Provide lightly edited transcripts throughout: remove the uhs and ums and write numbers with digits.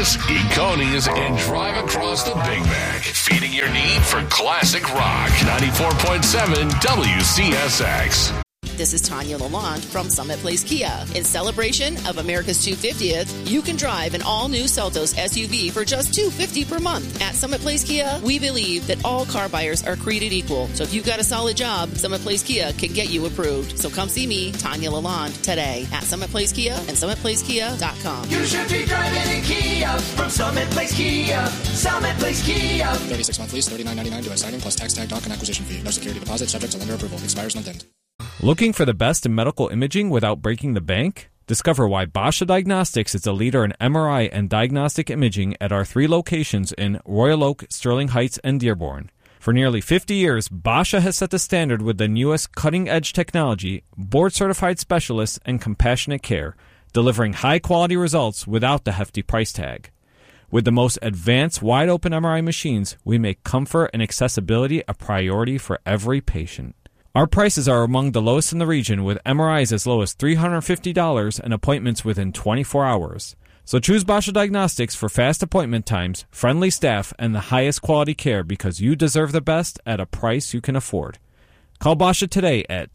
Columbus, eat conies, and drive across the Big Mac. Feeding your need for classic rock. 94.7 WCSX. This is Tanya Lalonde from Summit Place Kia. In celebration of America's 250th, you can drive an all-new Seltos SUV for just $250 per month. At Summit Place Kia, we believe that all car buyers are created equal. So if you've got a solid job, Summit Place Kia can get you approved. So come see me, Tanya Lalonde, today at Summit Place Kia and SummitPlaceKia.com. You should be driving in Kia from Summit Place Kia. Summit Place Kia. 36-month lease, $39.99 due at signing plus tax tag, doc, and acquisition fee. No security deposit, subject to lender approval. Expires month end. Looking for the best in medical imaging without breaking the bank? Discover why Basha Diagnostics is a leader in MRI and diagnostic imaging at our 3 locations in Royal Oak, Sterling Heights, and Dearborn. For nearly 50 years, Basha has set the standard with the newest cutting-edge technology, board-certified specialists, and compassionate care, delivering high-quality results without the hefty price tag. With the most advanced wide-open MRI machines, we make comfort and accessibility a priority for every patient. Our prices are among the lowest in the region, with MRIs as low as $350 and appointments within 24 hours. So choose Basha Diagnostics for fast appointment times, friendly staff, and the highest quality care because you deserve the best at a price you can afford. Call Basha today at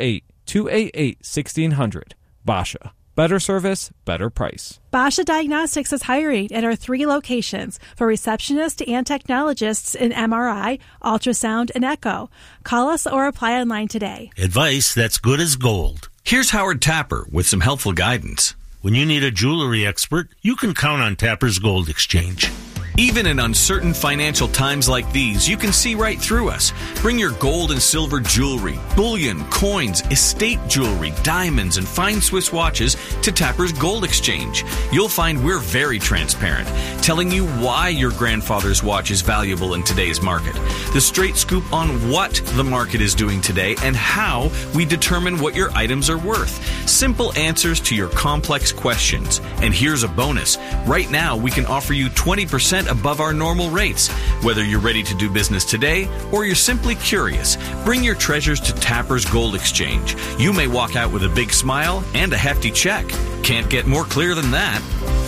248-288-1600. Basha. Better service, better price. Basha Diagnostics is hiring at our 3 locations for receptionists and technologists in MRI, ultrasound, and echo. Call us or apply online today. Advice that's good as gold. Here's Howard Tapper with some helpful guidance. When you need a jewelry expert, you can count on Tapper's Gold Exchange. Even in uncertain financial times like these, you can see right through us. Bring your gold and silver jewelry, bullion, coins, estate jewelry, diamonds, and fine Swiss watches to Tapper's Gold Exchange. You'll find we're very transparent, telling you why your grandfather's watch is valuable in today's market. The straight scoop on what the market is doing today and how we determine what your items are worth. Simple answers to your complex questions. And here's a bonus. Right now, we can offer you 20% above our normal rates. Whether you're ready to do business today or you're simply curious, bring your treasures to Tapper's Gold Exchange. You may walk out with a big smile and a hefty check. Can't get more clear than that.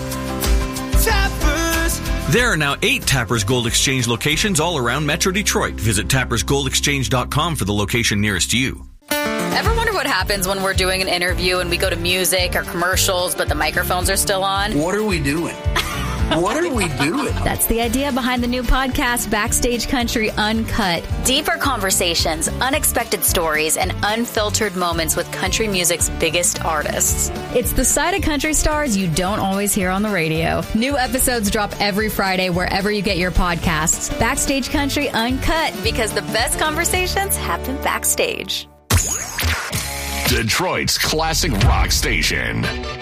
Tappers! There are now 8 Tapper's Gold Exchange locations all around Metro Detroit. Visit tappersgoldexchange.com for the location nearest you. Ever wonder what happens when we're doing an interview and we go to music or commercials, but the microphones are still on? What are we doing? What are we doing? That's the idea behind the new podcast, Backstage Country Uncut. Deeper conversations, unexpected stories, and unfiltered moments with country music's biggest artists. It's the side of country stars you don't always hear on the radio. New episodes drop every Friday wherever you get your podcasts. Backstage Country Uncut. Because the best conversations happen backstage. Detroit's classic rock station.